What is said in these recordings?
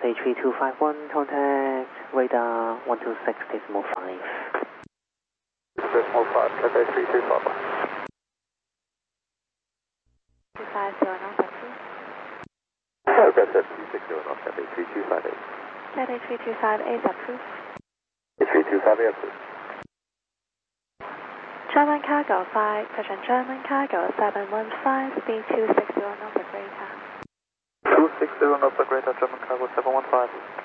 Cathay 3251, contact radar 126.5. Decimal 5, Cathay 3251. 250 knots approved. Cathay 260 knots, Cathay 3258. Cathay 3258 approved. 3258 approved. German cargo flight, Cushion German cargo 715, speed 260 knots of greater. 260 knots of greater, German cargo 715.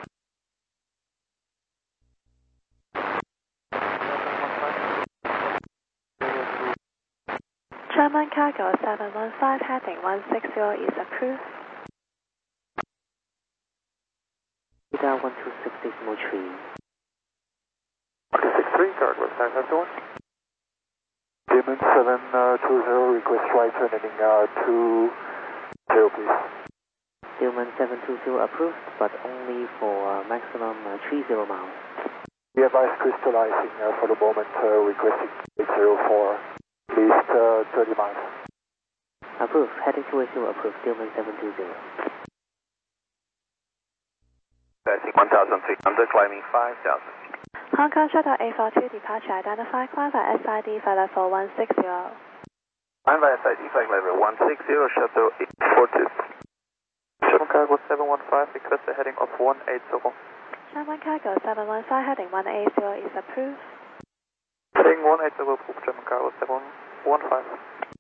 German cargo 715, heading 160 is approved. Radar 126.3. 163, cargo 951. Demon 720, request right turning 20 please. Dillman 720 approved, but only for maximum 30 miles. We advise crystallizing for the moment, requesting 80 for at least 30 miles. Approved, heading 280 approved, Dillman 720. Passing 1,300, climbing 5,000. Hong Kong Shuttle A42 departure identified, climb by SID flight level 160. Climb by SID flight level 160, Shuttle A42. German cargo 715, request a heading of 180. German cargo 715, heading 180 is approved. Heading 180 approved, German cargo 715.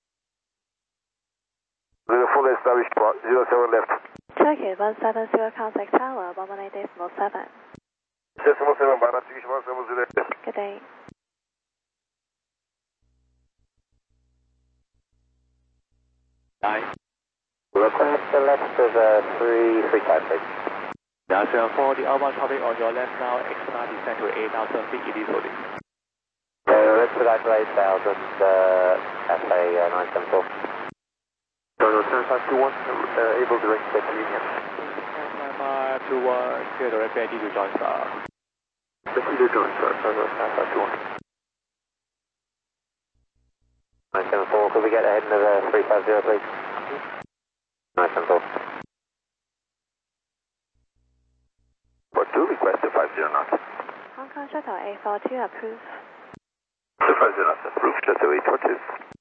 04 established, 07 left. Turkey 170, contact tower 118.7. Decimal 7, Barat 610. Good day. Request the left of 335, please. National 4, the outbound traffic on your left now, extra descent to 8,000 feet illegally. Expedite to 8,000, FA 974. Total 7521, able to reach the Union. 521, clear direct ready to join star. Ready to join star, Total 7521. 974, could we get ahead of 350, please? 974. For 2, request to 50 knots. Hong Kong Shuttle A42 approved. 250 knots approved, Shuttle A42.